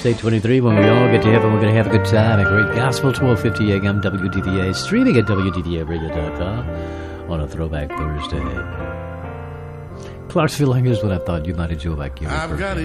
It's 8:23 when we all get to heaven. We're going to have a good time. A great gospel, 1250 AM WDVA, streaming at WDVAradio.com on a Throwback Thursday. Clarksville, here's what I thought you might enjoy about Gilbert.